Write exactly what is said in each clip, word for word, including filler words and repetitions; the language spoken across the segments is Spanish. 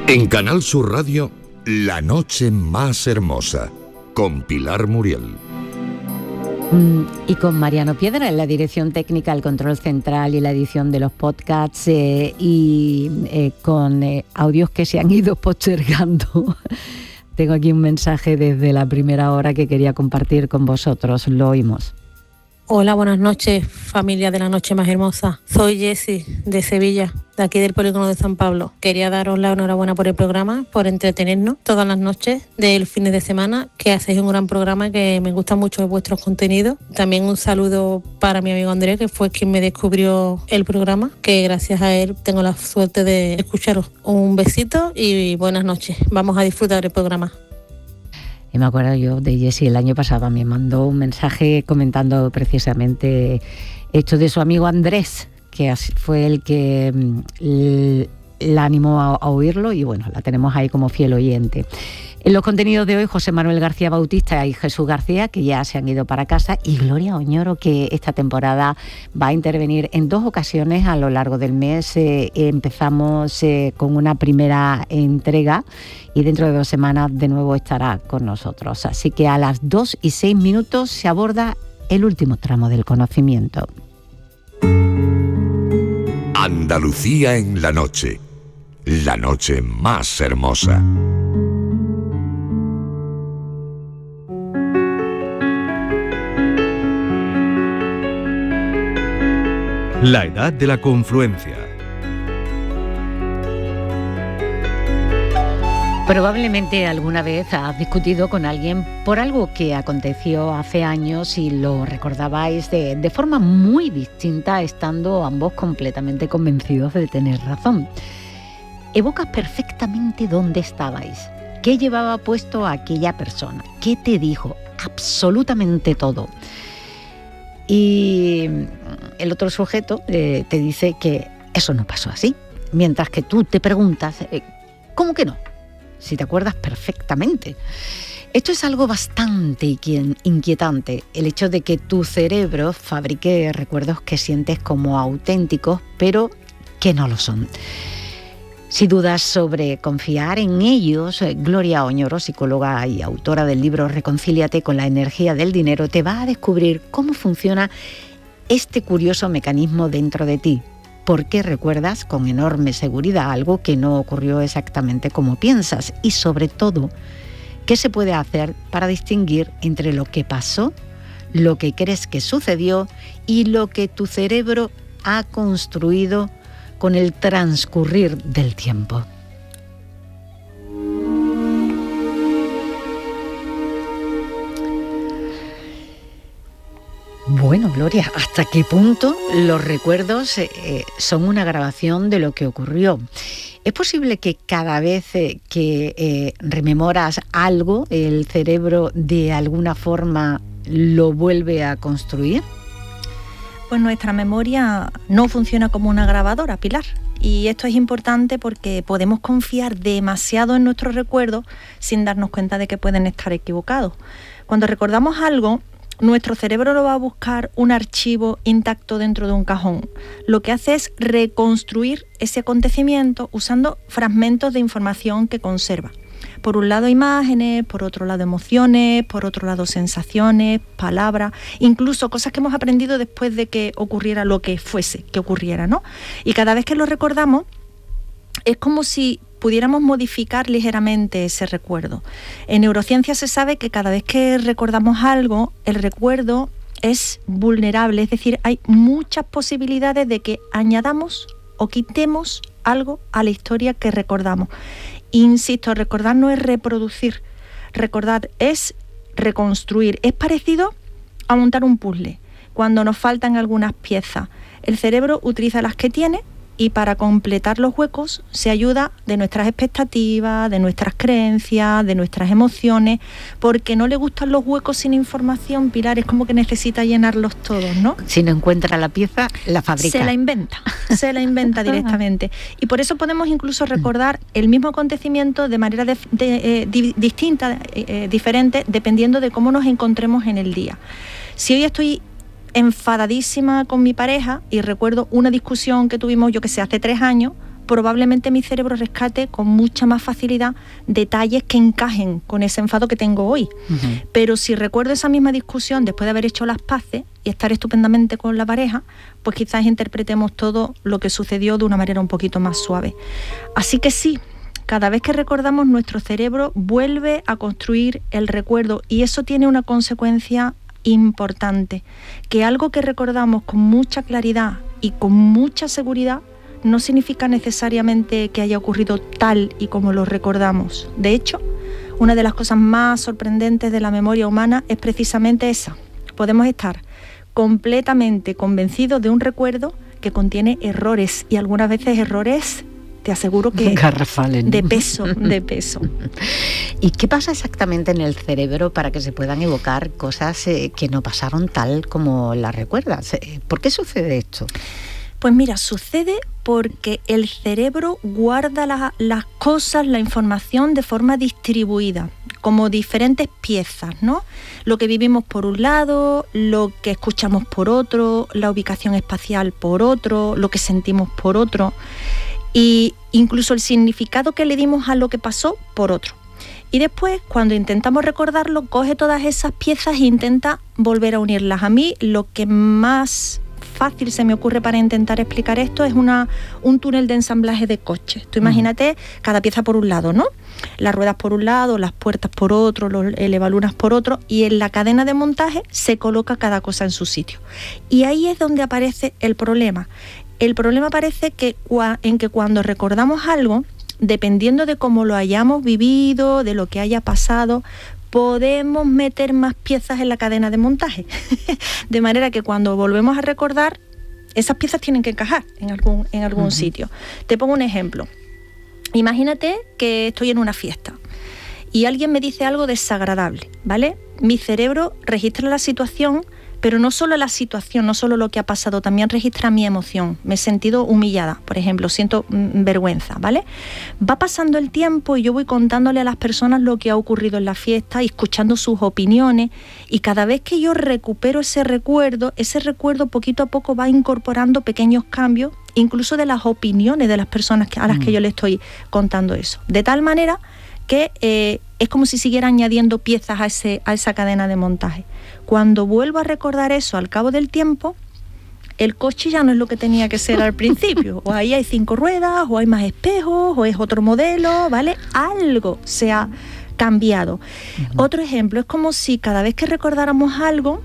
En Canal Sur Radio, La Noche Más Hermosa, con Pilar Muriel. Y con Mariano Piedra en la dirección técnica, el control central y la edición de los podcasts, eh, y eh, con eh, audios que se han ido postergando. Tengo aquí un mensaje desde la primera hora que quería compartir con vosotros. Lo oímos. Hola, buenas noches, familia de La Noche Más Hermosa. Soy Jessie, de Sevilla, de aquí del polígono de San Pablo. Quería daros la enhorabuena por el programa, por entretenernos todas las noches del fin de semana, que hacéis un gran programa, que me gusta mucho vuestros contenidos. También un saludo para mi amigo Andrés, que fue quien me descubrió el programa, que gracias a él tengo la suerte de escucharos. Un besito y buenas noches. Vamos a disfrutar el programa. Y me acuerdo yo de Jessie, el año pasado me mandó un mensaje comentando precisamente esto de su amigo Andrés, que fue el que la animó a, a oírlo, y bueno, la tenemos ahí como fiel oyente. En los contenidos de hoy, José Manuel García Bautista y Jesús García, que ya se han ido para casa, y Gloria Oñoro, que esta temporada va a intervenir en dos ocasiones a lo largo del mes. Eh, empezamos eh, con una primera entrega y dentro de dos semanas de nuevo estará con nosotros. Así que a las dos y seis minutos se aborda el último tramo del conocimiento. Andalucía en la noche, la noche más hermosa. La edad de la confluencia. Probablemente alguna vez has discutido con alguien por algo que aconteció hace años y lo recordabais de, de forma muy distinta, estando ambos completamente convencidos de tener razón. Evocas perfectamente dónde estabais, qué llevaba puesto a aquella persona, qué te dijo, absolutamente todo. Y el otro sujeto eh, te dice que eso no pasó así, mientras que tú te preguntas, eh, ¿cómo que no? Si te acuerdas perfectamente. Esto es algo bastante inquietante, el hecho de que tu cerebro fabrique recuerdos que sientes como auténticos, pero que no lo son. Si dudas sobre confiar en ellos, Gloria Oñoro, psicóloga y autora del libro Reconcíliate con la energía del dinero, te va a descubrir cómo funciona este curioso mecanismo dentro de ti. ¿Por qué recuerdas con enorme seguridad algo que no ocurrió exactamente como piensas? Y sobre todo, ¿qué se puede hacer para distinguir entre lo que pasó, lo que crees que sucedió y lo que tu cerebro ha construido con el transcurrir del tiempo? Bueno, Gloria, ¿hasta qué punto los recuerdos eh, son una grabación de lo que ocurrió? ¿Es posible que cada vez eh, que eh, rememoras algo, el cerebro de alguna forma lo vuelve a construir? Pues nuestra memoria no funciona como una grabadora, Pilar. Y esto es importante porque podemos confiar demasiado en nuestros recuerdos sin darnos cuenta de que pueden estar equivocados. Cuando recordamos algo, nuestro cerebro lo va a buscar un archivo intacto dentro de un cajón. Lo que hace es reconstruir ese acontecimiento usando fragmentos de información que conserva. Por un lado imágenes, por otro lado emociones, por otro lado sensaciones, palabras, incluso cosas que hemos aprendido después de que ocurriera lo que fuese que ocurriera, ¿no? Y cada vez que lo recordamos es como si pudiéramos modificar ligeramente ese recuerdo. En neurociencia se sabe que cada vez que recordamos algo, el recuerdo es vulnerable, es decir, hay muchas posibilidades de que añadamos o quitemos algo a la historia que recordamos. Insisto, recordar no es reproducir, recordar es reconstruir. Es parecido a montar un puzzle. Cuando nos faltan algunas piezas, el cerebro utiliza las que tiene y para completar los huecos se ayuda de nuestras expectativas, de nuestras creencias, de nuestras emociones, porque no le gustan los huecos sin información, Pilar, es como que necesita llenarlos todos, ¿no? Si no encuentra la pieza, la fabrica. Se la inventa, se la inventa directamente. Y por eso podemos incluso recordar el mismo acontecimiento de manera de, de, eh, di, distinta, eh, diferente, dependiendo de cómo nos encontremos en el día. Si hoy estoy enfadadísima con mi pareja y recuerdo una discusión que tuvimos, yo que sé, hace tres años, probablemente mi cerebro rescate con mucha más facilidad detalles que encajen con ese enfado que tengo hoy. Uh-huh. Pero si recuerdo esa misma discusión después de haber hecho las paces y estar estupendamente con la pareja, pues quizás interpretemos todo lo que sucedió de una manera un poquito más suave. Así que sí, cada vez que recordamos, nuestro cerebro vuelve a construir el recuerdo, y eso tiene una consecuencia importante, que algo que recordamos con mucha claridad y con mucha seguridad no significa necesariamente que haya ocurrido tal y como lo recordamos. De hecho, una de las cosas más sorprendentes de la memoria humana es precisamente esa. Podemos estar completamente convencidos de un recuerdo que contiene errores, y algunas veces errores, te aseguro que garrafales, ¿no? de peso, de peso. ¿Y qué pasa exactamente en el cerebro para que se puedan evocar cosas eh, que no pasaron tal como las recuerdas? ¿Por qué sucede esto? Pues mira, sucede porque el cerebro guarda la, las cosas, la información de forma distribuida, como diferentes piezas, ¿no? Lo que vivimos por un lado, lo que escuchamos por otro, la ubicación espacial por otro, lo que sentimos por otro, y incluso el significado que le dimos a lo que pasó por otro. Y después, cuando intentamos recordarlo, coge todas esas piezas e intenta volver a unirlas. A mí lo que más fácil se me ocurre para intentar explicar esto es una, un túnel de ensamblaje de coches. Tú imagínate cada pieza por un lado, ¿no? Las ruedas por un lado, las puertas por otro, los elevalunas por otro, y en la cadena de montaje se coloca cada cosa en su sitio. Y ahí es donde aparece el problema. El problema aparece que, en que cuando recordamos algo, dependiendo de cómo lo hayamos vivido, de lo que haya pasado, podemos meter más piezas en la cadena de montaje. De manera que cuando volvemos a recordar, esas piezas tienen que encajar en algún, en algún uh-huh. sitio. Te pongo un ejemplo. Imagínate que estoy en una fiesta y alguien me dice algo desagradable, ¿vale? Mi cerebro registra la situación, pero no solo la situación, no solo lo que ha pasado, también registra mi emoción. Me he sentido humillada, por ejemplo, siento mm, vergüenza, ¿vale? Va pasando el tiempo y yo voy contándole a las personas lo que ha ocurrido en la fiesta y escuchando sus opiniones, y cada vez que yo recupero ese recuerdo, ese recuerdo poquito a poco va incorporando pequeños cambios, incluso de las opiniones de las personas a las mm. que yo le estoy contando eso. De tal manera que eh, es como si siguiera añadiendo piezas a, ese, a esa cadena de montaje. Cuando vuelvo a recordar eso al cabo del tiempo, el coche ya no es lo que tenía que ser al principio. O ahí hay cinco ruedas, o hay más espejos, o es otro modelo, ¿vale? Algo se ha cambiado. Uh-huh. Otro ejemplo, es como si cada vez que recordáramos algo,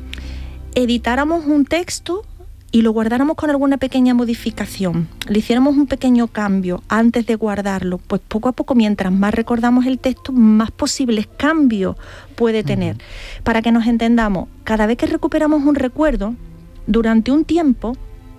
editáramos un texto y lo guardáramos con alguna pequeña modificación, le hiciéramos un pequeño cambio antes de guardarlo. Pues poco a poco, mientras más recordamos el texto, más posibles cambios puede tener. Uh-huh. Para que nos entendamos, cada vez que recuperamos un recuerdo, durante un tiempo,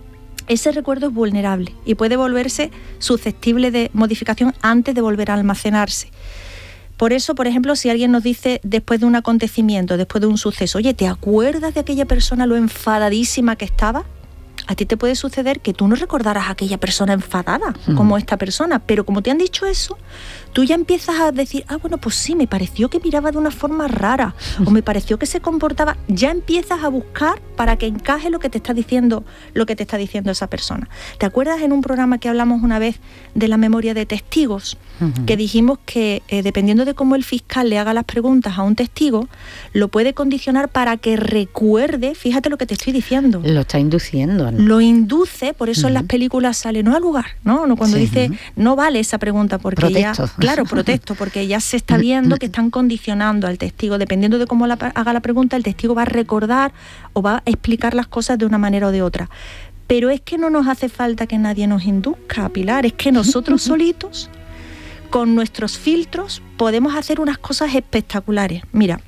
ese recuerdo es vulnerable y puede volverse susceptible de modificación antes de volver a almacenarse. Por eso, por ejemplo, si alguien nos dice después de un acontecimiento, después de un suceso, oye, ¿te acuerdas de aquella persona lo enfadadísima que estaba? A ti te puede suceder que tú no recordaras a aquella persona enfadada mm. como esta persona, pero como te han dicho eso, tú ya empiezas a decir, ah, bueno, pues sí, me pareció que miraba de una forma rara, mm. o me pareció que se comportaba. Ya empiezas a buscar para que encaje lo que te está diciendo, lo que te está diciendo esa persona. ¿Te acuerdas en un programa que hablamos una vez de la memoria de testigos? Mm-hmm. Que dijimos que eh, dependiendo de cómo el fiscal le haga las preguntas a un testigo, lo puede condicionar para que recuerde, fíjate lo que te estoy diciendo. Lo está induciendo, ¿no? Lo induce, por eso uh-huh. en las películas sale no al lugar, ¿no? no cuando sí, dice uh-huh. no vale esa pregunta porque protesto. ya, claro, protesto, porque ya se está viendo que están condicionando al testigo. Dependiendo de cómo la, haga la pregunta, el testigo va a recordar o va a explicar las cosas de una manera o de otra. Pero es que no nos hace falta que nadie nos induzca, Pilar, es que nosotros solitos, con nuestros filtros, podemos hacer unas cosas espectaculares. Mira,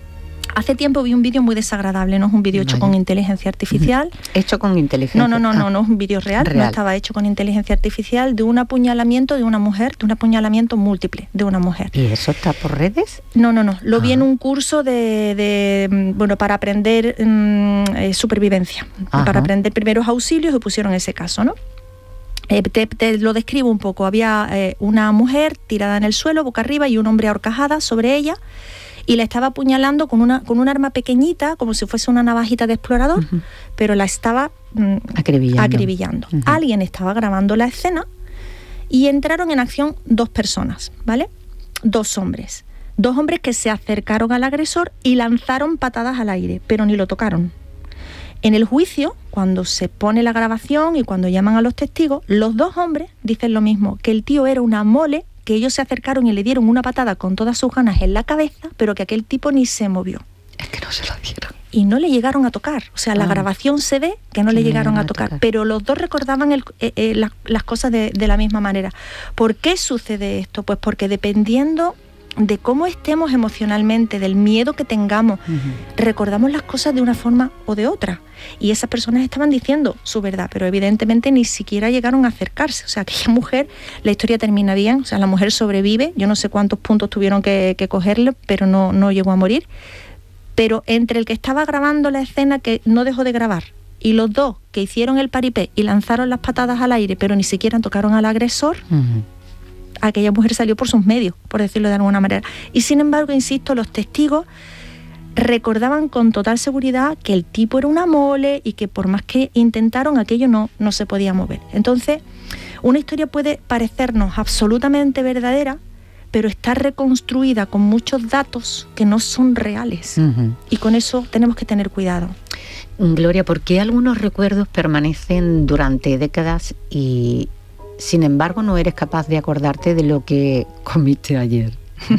hace tiempo vi un vídeo muy desagradable, no es un vídeo hecho con inteligencia artificial. ¿Hecho con inteligencia? No, no, no, no, no es un vídeo real, real, no estaba hecho con inteligencia artificial, de un apuñalamiento de una mujer, de un apuñalamiento múltiple de una mujer. ¿Y eso está por redes? No, no, no, lo ah. vi en un curso de, de bueno, para aprender um, eh, supervivencia, Ajá. para aprender primeros auxilios, y pusieron ese caso, ¿no? Eh, te, te lo describo un poco. Había eh, una mujer tirada en el suelo, boca arriba, y un hombre a horcajadas sobre ella, y la estaba apuñalando con una con un arma pequeñita, como si fuese una navajita de explorador, uh-huh. pero la estaba mm, acribillando. acribillando. Uh-huh. Alguien estaba grabando la escena Y entraron en acción dos personas, ¿vale? Dos hombres. Dos hombres que se acercaron al agresor y lanzaron patadas al aire, pero ni lo tocaron. En el juicio, cuando se pone la grabación y cuando llaman a los testigos, los dos hombres dicen lo mismo, que el tío era una mole, que ellos se acercaron y le dieron una patada con todas sus ganas en la cabeza, pero que aquel tipo ni se movió. Es que no se lo dieron. Y no le llegaron a tocar. O sea, ah, la grabación se ve que no le llegaron a tocar, a tocar, pero los dos recordaban el, eh, eh, la, las cosas de, de la misma manera. ¿Por qué sucede esto? Pues porque dependiendo de cómo estemos emocionalmente, del miedo que tengamos, uh-huh. recordamos las cosas de una forma o de otra. Y esas personas estaban diciendo su verdad, pero evidentemente ni siquiera llegaron a acercarse. O sea, aquella mujer, la historia termina bien, o sea, la mujer sobrevive, yo no sé cuántos puntos tuvieron que, que cogerle, pero no, no llegó a morir. Pero entre el que estaba grabando la escena, que no dejó de grabar, y los dos que hicieron el paripé y lanzaron las patadas al aire, pero ni siquiera tocaron al agresor, uh-huh. aquella mujer salió por sus medios, por decirlo de alguna manera. Y sin embargo, insisto, los testigos recordaban con total seguridad que el tipo era una mole y que por más que intentaron, aquello no, no se podía mover. Entonces, una historia puede parecernos absolutamente verdadera, pero está reconstruida con muchos datos que no son reales. Uh-huh. Y con eso tenemos que tener cuidado. Gloria, ¿por qué algunos recuerdos permanecen durante décadas y sin embargo no eres capaz de acordarte de lo que comiste ayer?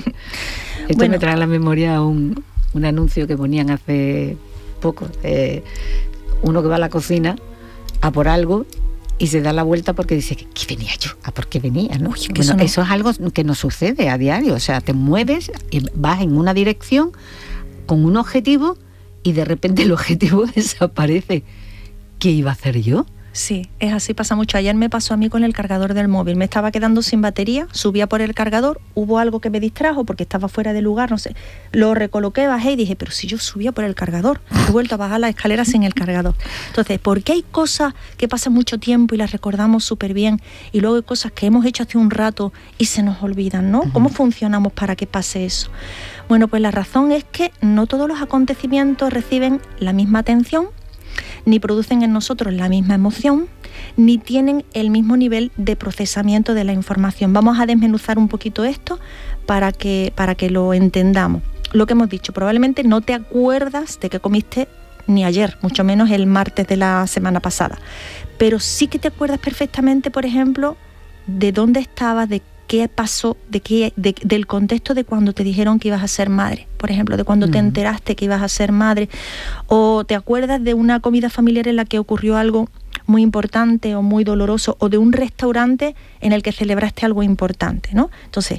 Esto bueno, me trae a la memoria un, un anuncio que ponían hace poco. Eh, uno que va a la cocina a por algo y se da la vuelta porque dice, ¿qué venía yo? ¿A por qué venía? ¿no? Uy, bueno, eso, no. eso es algo que nos sucede a diario. O sea, te mueves y vas en una dirección con un objetivo y de repente el objetivo desaparece. ¿Qué iba a hacer yo? Sí, es así, pasa mucho. Ayer me pasó a mí con el cargador del móvil. Me estaba quedando sin batería, subía por el cargador, hubo algo que me distrajo porque estaba fuera de lugar, no sé. Lo recoloqué, bajé y dije, pero si yo subía por el cargador, he vuelto a bajar las escaleras sin el cargador. Entonces, ¿por qué hay cosas que pasan mucho tiempo y las recordamos súper bien y luego hay cosas que hemos hecho hace un rato y se nos olvidan, ¿no? ¿Cómo funcionamos para que pase eso? Bueno, pues la razón es que no todos los acontecimientos reciben la misma atención, ni producen en nosotros la misma emoción, ni tienen el mismo nivel de procesamiento de la información. Vamos a desmenuzar un poquito esto para que, para que lo entendamos. Lo que hemos dicho, probablemente no te acuerdas de qué comiste ni ayer, mucho menos el martes de la semana pasada, pero sí que te acuerdas perfectamente, por ejemplo, de dónde estabas, de qué pasó, de qué, de, del contexto de cuando te dijeron que ibas a ser madre, por ejemplo, de cuando uh-huh. te enteraste que ibas a ser madre, o te acuerdas de una comida familiar en la que ocurrió algo muy importante o muy doloroso, o de un restaurante en el que celebraste algo importante, ¿no? Entonces,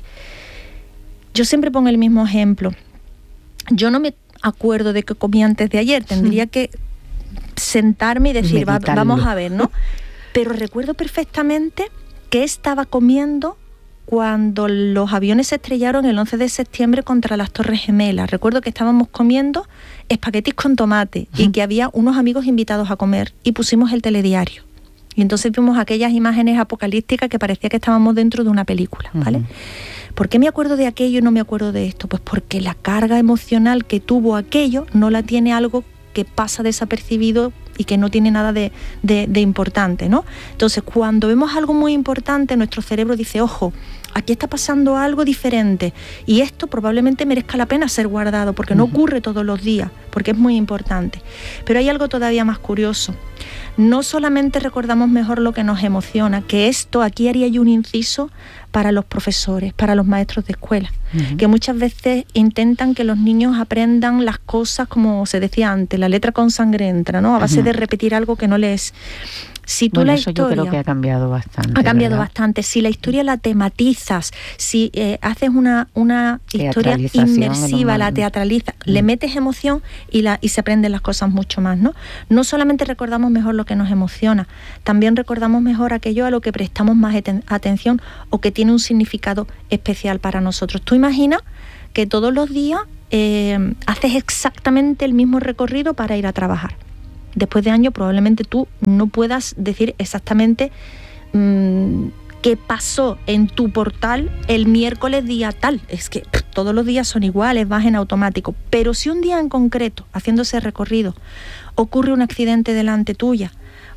yo siempre pongo el mismo ejemplo. Yo no me acuerdo de qué comí antes de ayer, tendría uh-huh. que sentarme y decir, va, vamos a ver, ¿no? Pero recuerdo perfectamente qué estaba comiendo cuando los aviones se estrellaron el once de septiembre contra las Torres Gemelas. Recuerdo que estábamos comiendo espaguetis con tomate uh-huh. y que había unos amigos invitados a comer y pusimos el telediario. Y entonces vimos aquellas imágenes apocalípticas que parecía que estábamos dentro de una película, ¿vale? Uh-huh. ¿Por qué me acuerdo de aquello y no me acuerdo de esto? Pues porque la carga emocional que tuvo aquello no la tiene algo que pasa desapercibido y que no tiene nada de, de, de importante, ¿no? Entonces, cuando vemos algo muy importante, nuestro cerebro dice, ojo, aquí está pasando algo diferente y esto probablemente merezca la pena ser guardado porque no ocurre todos los días, porque es muy importante. Pero hay algo todavía más curioso. No solamente recordamos mejor lo que nos emociona, que esto, aquí haría yo un inciso para los profesores, para los maestros de escuela, uh-huh. que muchas veces intentan que los niños aprendan las cosas, como se decía antes, la letra con sangre entra, ¿no? A base uh-huh. de repetir algo que no les... Si tú bueno, la eso historia, yo creo que ha cambiado bastante. Ha cambiado ¿verdad? bastante. Si la historia la tematizas, si eh, haces una, una historia inmersiva, la teatralizas, mm. le metes emoción y, la, y se aprenden las cosas mucho más, ¿no? No solamente recordamos mejor lo que nos emociona, también recordamos mejor aquello a lo que prestamos más eten- atención o que tiene un significado especial para nosotros. Tú imaginas que todos los días eh, haces exactamente el mismo recorrido para ir a trabajar. Después de años probablemente tú no puedas decir exactamente mmm, qué pasó en tu portal el miércoles día tal. Es que pff, todos los días son iguales, vas en automático. Pero si un día en concreto, haciendo ese recorrido, ocurre un accidente delante tuya,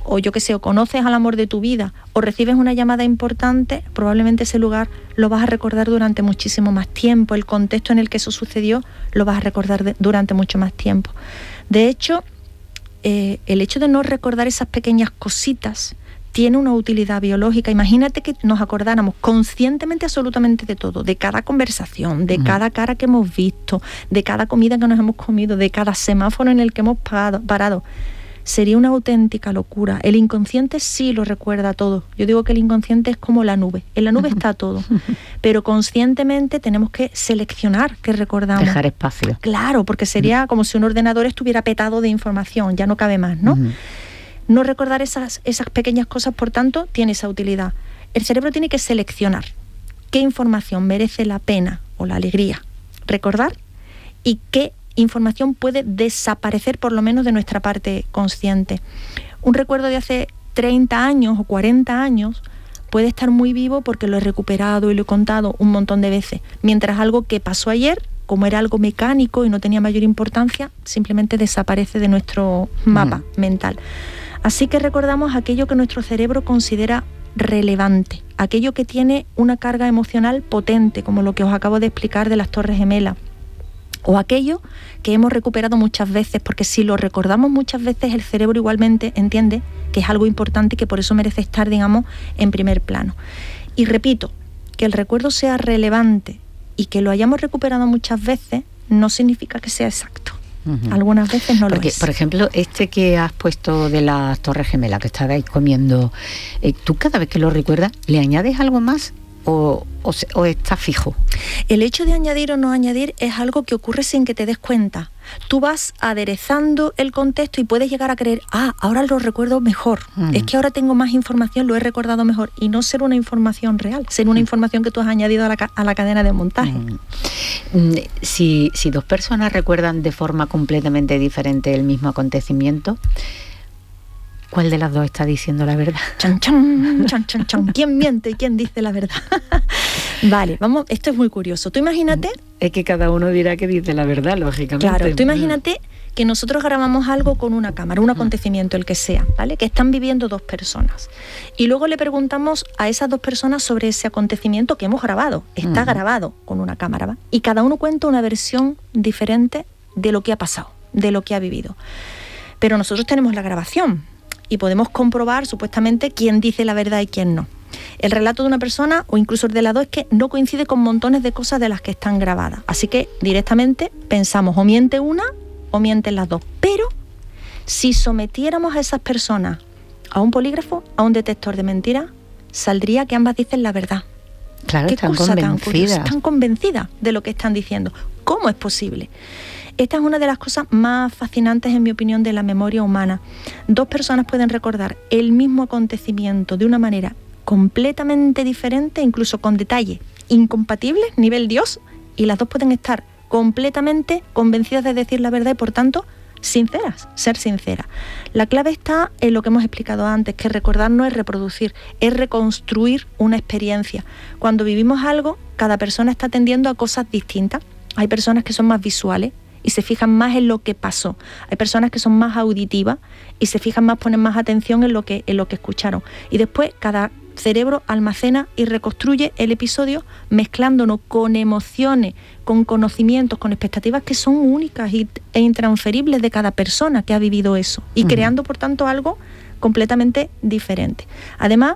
o yo qué sé, o conoces al amor de tu vida, o recibes una llamada importante, probablemente ese lugar lo vas a recordar durante muchísimo más tiempo, el contexto en el que eso sucedió lo vas a recordar de, durante mucho más tiempo. De hecho, eh, el hecho de no recordar esas pequeñas cositas tiene una utilidad biológica. Imagínate que nos acordáramos conscientemente absolutamente de todo, de cada conversación, de uh-huh. cada cara que hemos visto, de cada comida que nos hemos comido, de cada semáforo en el que hemos parado. parado. Sería una auténtica locura. El inconsciente sí lo recuerda todo. Yo digo que el inconsciente es como la nube. En la nube está todo. Pero conscientemente tenemos que seleccionar qué recordamos. Dejar espacio. Claro, porque sería uh-huh. como si un ordenador estuviera petado de información. Ya no cabe más, ¿no? Uh-huh. No recordar esas, esas pequeñas cosas, por tanto, tiene esa utilidad. El cerebro tiene que seleccionar qué información merece la pena o la alegría recordar y qué información puede desaparecer por lo menos de nuestra parte consciente. Un recuerdo de hace treinta años o cuarenta años puede estar muy vivo porque lo he recuperado y lo he contado un montón de veces, mientras algo que pasó ayer, como era algo mecánico y no tenía mayor importancia, simplemente desaparece de nuestro mapa uh-huh. mental. Así que recordamos aquello que nuestro cerebro considera relevante, aquello que tiene una carga emocional potente, como lo que os acabo de explicar de las Torres Gemelas, o aquello que hemos recuperado muchas veces, porque si lo recordamos muchas veces el cerebro igualmente entiende que es algo importante y que por eso merece estar, digamos, en primer plano. Y repito, que el recuerdo sea relevante y que lo hayamos recuperado muchas veces no significa que sea exacto. Uh-huh. Algunas veces no Porque, lo es. Por ejemplo, este que has puesto de las Torres Gemelas que estabais comiendo, eh, ¿tú cada vez que lo recuerdas le añades algo más o, o, o está fijo? El hecho de añadir o no añadir es algo que ocurre sin que te des cuenta. Tú vas aderezando el contexto y puedes llegar a creer, ah, ahora lo recuerdo mejor, uh-huh. es que ahora tengo más información, lo he recordado mejor, y no ser una información real, ser una uh-huh. información que tú has añadido a la, a la cadena de montaje. Uh-huh. Si, si dos personas recuerdan de forma completamente diferente el mismo acontecimiento, ¿cuál de las dos está diciendo la verdad? Chan, chan, chan, chan, chan. ¿Quién miente y quién dice la verdad? Vale, vamos, esto es muy curioso. Tú imagínate... Es que cada uno dirá que dice la verdad, lógicamente. Claro, tú imagínate que nosotros grabamos algo con una cámara, un acontecimiento, el que sea, ¿vale? Que están viviendo dos personas. Y luego le preguntamos a esas dos personas sobre ese acontecimiento que hemos grabado. Está uh-huh. grabado con una cámara, ¿va? Y cada uno cuenta una versión diferente de lo que ha pasado, de lo que ha vivido. Pero nosotros tenemos la grabación y podemos comprobar supuestamente quién dice la verdad y quién no. El relato de una persona o incluso el de las dos es que no coincide con montones de cosas de las que están grabadas. Así que directamente pensamos o miente una o mienten las dos. Pero si sometiéramos a esas personas a un polígrafo, a un detector de mentiras, saldría que ambas dicen la verdad. Claro, ¿Qué están cosa convencidas. Tan curiosa? Están convencidas de lo que están diciendo. ¿Cómo es posible? Esta es una de las cosas más fascinantes, en mi opinión, de la memoria humana. Dos personas pueden recordar el mismo acontecimiento de una manera completamente diferente, incluso con detalles incompatibles, nivel Dios, y las dos pueden estar completamente convencidas de decir la verdad y, por tanto, sinceras, ser sinceras. La clave está en lo que hemos explicado antes, que recordar no es reproducir, es reconstruir una experiencia. Cuando vivimos algo, cada persona está tendiendo a cosas distintas. Hay personas que son más visuales y se fijan más en lo que pasó. Hay personas que son más auditivas y se fijan más, ponen más atención en lo que, en lo que escucharon. Y después cada cerebro almacena y reconstruye el episodio mezclándonos con emociones, con conocimientos, con expectativas que son únicas y, e intransferibles de cada persona que ha vivido eso. Y uh-huh. creando, por tanto, algo completamente diferente. Además,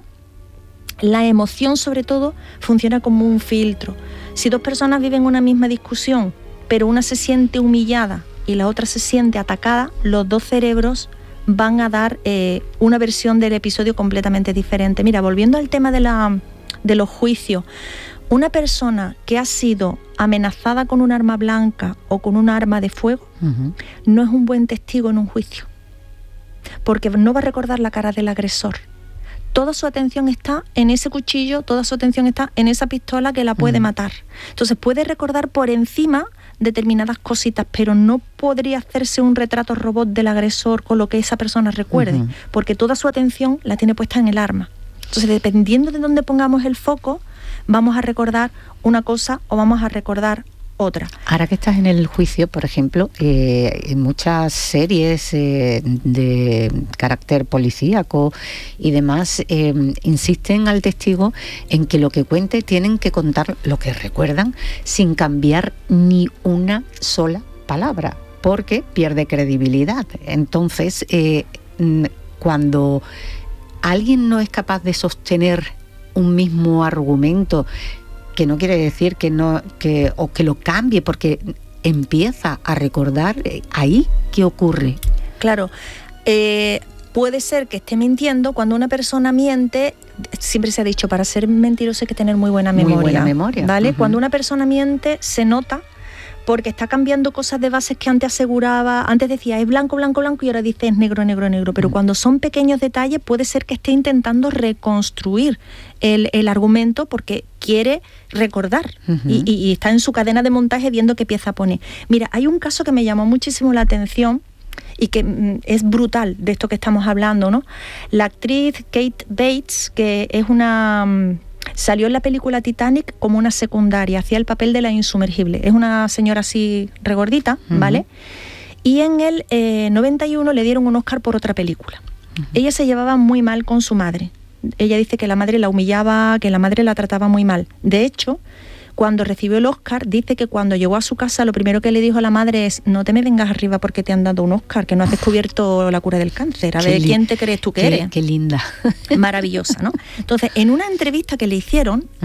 la emoción, sobre todo, funciona como un filtro. Si dos personas viven una misma discusión, pero una se siente humillada y la otra se siente atacada, los dos cerebros van a dar eh, una versión del episodio completamente diferente. Mira, volviendo al tema de, la, de los juicios, una persona que ha sido amenazada con un arma blanca o con un arma de fuego uh-huh. no es un buen testigo en un juicio, porque no va a recordar la cara del agresor. Toda su atención está en ese cuchillo, toda su atención está en esa pistola que la puede uh-huh. matar. Entonces puede recordar por encima determinadas cositas, pero no podría hacerse un retrato robot del agresor con lo que esa persona recuerde, uh-huh. porque toda su atención la tiene puesta en el arma. Entonces, dependiendo de dónde pongamos el foco, vamos a recordar una cosa o vamos a recordar otra. Ahora que estás en el juicio, por ejemplo, eh, en muchas series eh, de carácter policíaco y demás, eh, insisten al testigo en que lo que cuente tienen que contar lo que recuerdan sin cambiar ni una sola palabra, porque pierde credibilidad. Entonces, eh, cuando alguien no es capaz de sostener un mismo argumento, que no quiere decir que no que o que lo cambie, porque empieza a recordar, eh, ahí ¿qué ocurre? Claro, eh, puede ser que esté mintiendo. Cuando una persona miente, siempre se ha dicho, para ser mentiroso hay que tener muy buena memoria. Muy buena memoria. ¿Vale? Uh-huh. Cuando una persona miente, se nota, porque está cambiando cosas de bases que antes aseguraba. Antes decía es blanco, blanco, blanco y ahora dice es negro, negro, negro. Pero uh-huh. cuando son pequeños detalles, puede ser que esté intentando reconstruir el, el argumento porque quiere recordar uh-huh. y, y, y está en su cadena de montaje viendo qué pieza pone. Mira, hay un caso que me llamó muchísimo la atención y que mm, es brutal de esto que estamos hablando, ¿no? La actriz Kate Bates, que es una... Mm, salió en la película Titanic como una secundaria, hacía el papel de la insumergible. Es una señora así regordita, uh-huh. ¿vale? Y en el eh, noventa y uno le dieron un Oscar por otra película. Uh-huh. Ella se llevaba muy mal con su madre. Ella dice que la madre la humillaba, que la madre la trataba muy mal. De hecho, cuando recibió el Oscar, dice que cuando llegó a su casa lo primero que le dijo a la madre es: no te me vengas arriba porque te han dado un Oscar, que no has descubierto la cura del cáncer. A ver, ¿quién te crees tú que qué, eres? Qué linda. Maravillosa, ¿no? Entonces, en una entrevista que le hicieron, uh-huh.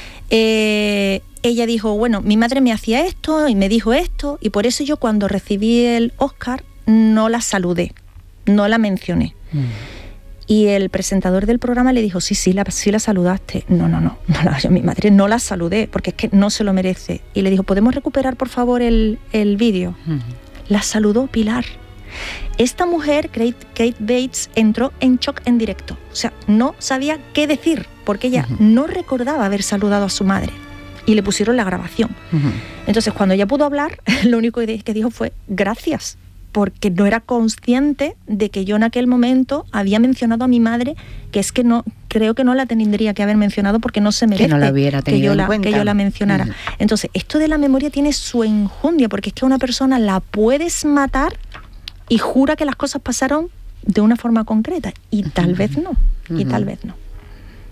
eh, ella dijo, bueno, mi madre me hacía esto y me dijo esto, y por eso yo cuando recibí el Oscar no la saludé, no la mencioné. Uh-huh. Y el presentador del programa le dijo, sí, sí, la, sí la saludaste. No, no, no, no la, yo, mi madre no la saludé porque es que no se lo merece. Y le dijo, ¿podemos recuperar por favor el, el vídeo? Uh-huh. La saludó Pilar. Esta mujer, Kate, Kate Bates, entró en shock en directo. O sea, no sabía qué decir porque ella uh-huh. no recordaba haber saludado a su madre. Y le pusieron la grabación. Uh-huh. Entonces, cuando ella pudo hablar, lo único que dijo fue, gracias, porque no era consciente de que yo en aquel momento había mencionado a mi madre, que es que no, creo que no la tendría que haber mencionado porque no se merece que, no la hubiera tenido que, yo en la, cuenta. que yo la mencionara. Uh-huh. Entonces, esto de la memoria tiene su enjundia, porque es que a una persona la puedes matar y jura que las cosas pasaron de una forma concreta, y tal uh-huh. vez no, y uh-huh. tal vez no.